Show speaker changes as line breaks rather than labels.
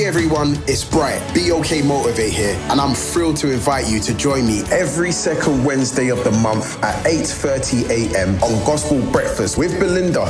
everyone, it's Bright, BOK Motivate here, and I'm thrilled to invite you to join me every second Wednesday of the month at 8:30 a.m. on Gospel Breakfast with Belinda